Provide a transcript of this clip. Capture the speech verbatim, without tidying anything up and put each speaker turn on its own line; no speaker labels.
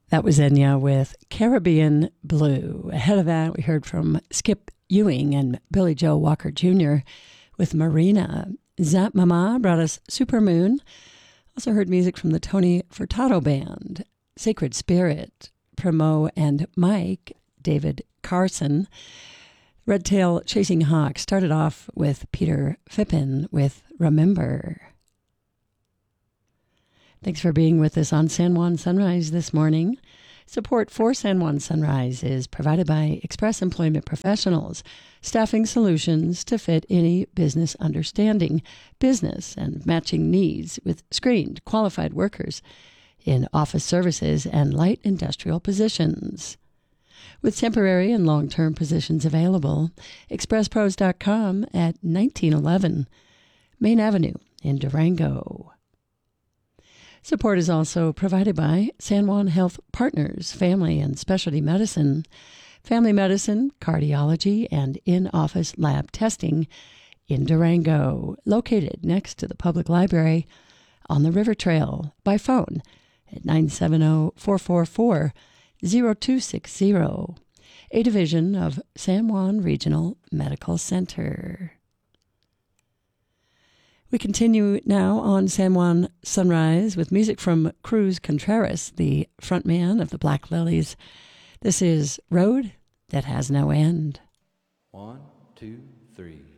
That was Enya with Caribbean Blue. Ahead of that, we heard from Skip Ewing and Billy Joe Walker Junior with Marina. Zap Mama brought us Supermoon. Also heard music from the Tony Furtado Band, Sacred Spirit, Primo and Mike, David Carson. Red Tail Chasing Hawk started off with Peter Fippen with Remember. Thanks for being with us on San Juan Sunrise this morning. Support for San Juan Sunrise is provided by Express Employment Professionals, staffing solutions to fit any business understanding, business and matching needs with screened, qualified workers in office services and light industrial positions. With temporary and long-term positions available, express pros dot com at nineteen eleven Main Avenue in Durango. Support is also provided by San Juan Health Partners, Family and Specialty Medicine, Family Medicine, Cardiology, and in-office lab testing in Durango, located next to the public library on the River Trail, by phone at nine seven zero, four four four, zero two six zero, a division of San Juan Regional Medical Center. We continue now on San Juan Sunrise with music from Cruz Contreras, the frontman of the Black Lilies. This is Road That Has No End.
One, two, three.